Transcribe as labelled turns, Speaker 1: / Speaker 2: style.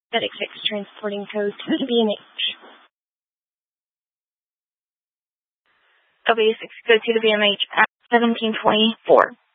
Speaker 1: FedEx transporting code to the BMH. OB6, go to the BMH at 1724.